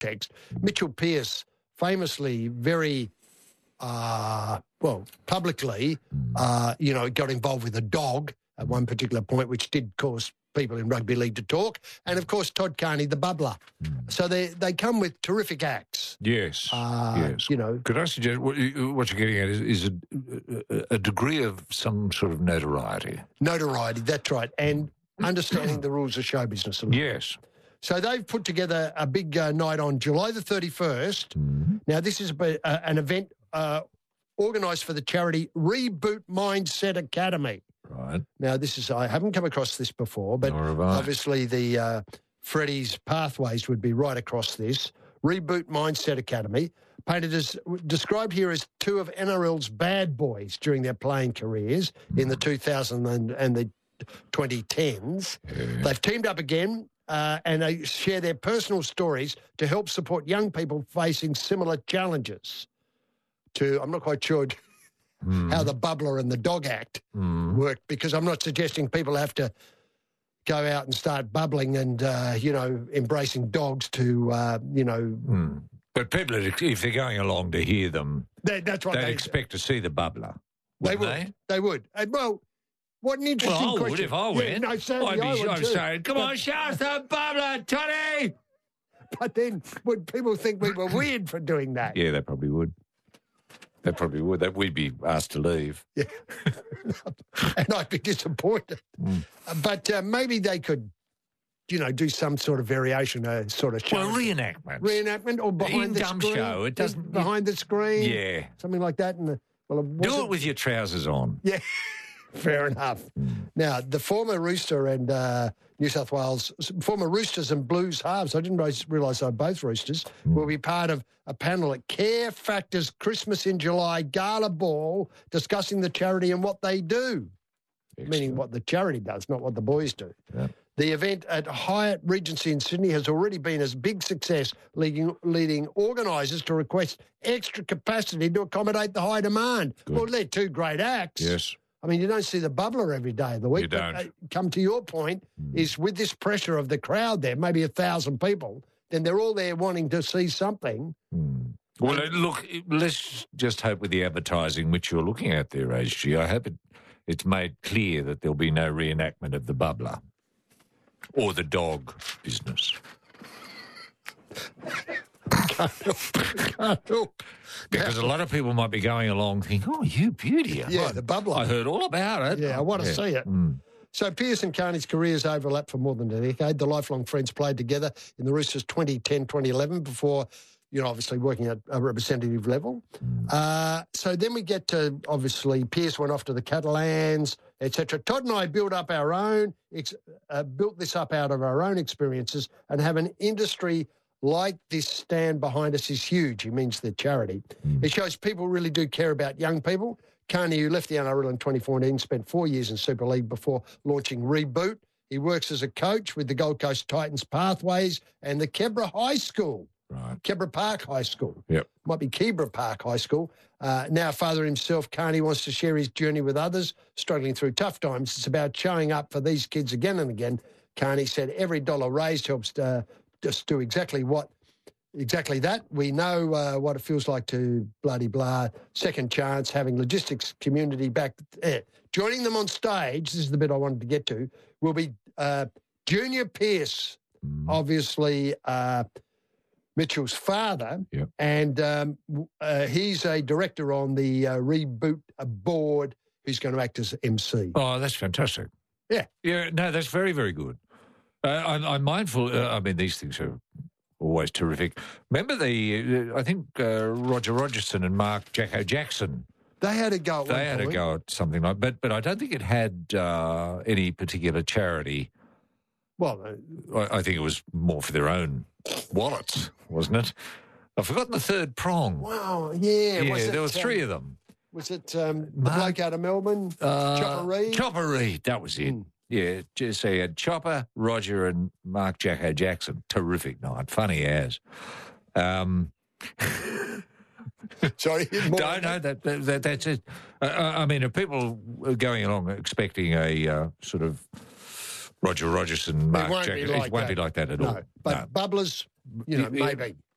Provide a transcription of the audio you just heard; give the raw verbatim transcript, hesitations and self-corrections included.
text, Mitchell Pearce famously very, uh, well, publicly, uh, you know, got involved with a dog at one particular point, which did cause people in rugby league to talk. And, of course, Todd Carney, the bubbler. Mm. So they, they come with terrific acts. Yes, uh, yes. You know. Could I suggest, what, you, what you're getting at is, is a, a degree of some sort of notoriety. Notoriety, that's right. And understanding the rules of show business a little Yes. bit. So they've put together a big uh, night on July the thirty-first. Mm-hmm. Now, this is a, uh, an event uh, organised for the charity Reboot Mindset Academy. Right. Now, this is, I haven't come across this before, but obviously the uh, Freddie's pathways would be right across this. Reboot Mindset Academy, painted as, described here as two of N R L's bad boys during their playing careers in the two thousands and, and the twenty tens. Yeah. They've teamed up again. Uh, and they share their personal stories to help support young people facing similar challenges. To I'm not quite sure mm. how the bubbler and the dog act mm. worked, because I'm not suggesting people have to go out and start bubbling and, uh, you know, embracing dogs to, uh, you know. Mm. But people, if they're going along to hear them, they, that's what they'd they expect to see the bubbler. They would. They, they would. And, well, what an interesting well, I question. would if I went. Yeah, no, certainly I'd be, I would I'd too. say, come but, on, show us the bubbler, Tony! But then would people think we were weird for doing that? Yeah, they probably would. They probably would. That we'd be asked to leave. Yeah. And I'd be disappointed. Mm. But uh, maybe they could, you know, do some sort of variation, a sort of show. Well, reenactment. Reenactment or behind In the dumb screen. show. It doesn't... Behind the screen. Yeah. Something like that. And the, well, do it with your trousers on. Yeah. Fair enough. Mm. Now, the former Rooster and uh, New South Wales, former Roosters and Blues halves, I didn't realise they were both Roosters, mm. will be part of a panel at Care Factors Christmas in July Gala Ball discussing the charity and what they do. Excellent. Meaning what the charity does, not what the boys do. Yeah. The event at Hyatt Regency in Sydney has already been a big success, leading, leading organisers to request extra capacity to accommodate the high demand. Good. Well, they're two great acts. Yes. I mean, you don't see the bubbler every day of the week. You don't. But, uh, come to your point, mm. is with this pressure of the crowd there, maybe a thousand people, then they're all there wanting to see something. Mm. Well, uh, look, let's just hope with the advertising which you're looking at there, H G, I hope it, it's made clear that there'll be no reenactment of the bubbler or the dog business. Can't help, can't help. Because a lot of people might be going along thinking, oh, you beauty. Yeah, I, the bubbler. I heard all about it. Yeah, I want to yeah. see it. Mm. So Pearce and Carney's careers overlapped for more than a decade. The lifelong friends played together in the Roosters twenty ten twenty eleven before, you know, obviously working at a representative level. Mm. Uh, so then we get to, obviously, Pearce went off to the Catalans, et cetera. Todd and I built up our own, ex- uh, built this up out of our own experiences and have an industry like this stand behind us is huge. He means the charity. Mm. It shows people really do care about young people. Carney, who left the N R L in twenty fourteen, spent four years in Super League before launching Reboot. He works as a coach with the Gold Coast Titans Pathways and the Kebra High School. Right. Kebra Park High School. Yep. Might be Kebra Park High School. Uh, now father himself, Carney wants to share his journey with others struggling through tough times. It's about showing up for these kids again and again. Carney said every dollar raised helps uh, just do exactly what, exactly that. We know uh, what it feels like to bloody blah, second chance, having logistics community back there. Joining them on stage, this is the bit I wanted to get to, will be uh, Junior Pearce, mm. obviously uh, Mitchell's father, yep. and um, uh, he's a director on the uh, Reboot board who's going to act as M C. Oh, that's fantastic. Yeah. Yeah, no, that's very, very good. Uh, I'm, I'm mindful, uh, I mean, these things are always terrific. Remember the, uh, I think uh, Roger Rogerson and Mark Jacko Jackson. They had a go at They one had point. a go at something like but but I don't think it had uh, any particular charity. Well, uh, I, I think it was more for their own wallets, wasn't it? I've forgotten the third prong. Wow, yeah. Yeah, was there it, were three um, of them. Was it um, the Mark, bloke out of Melbourne, uh, Chopper Reed? Chopper Reed, that was it. Mm. Yeah, just so you had Chopper, Roger and Mark Jacko Jackson. Terrific night, funny as. Um, Sorry? No, no, that, that, that's it. Uh, I mean, if people are going along expecting a uh, sort of Roger Rogerson, Mark it won't, Jacko, be, like it won't that. be like that at no, all. But no. bubblers, you know, Yeah, maybe.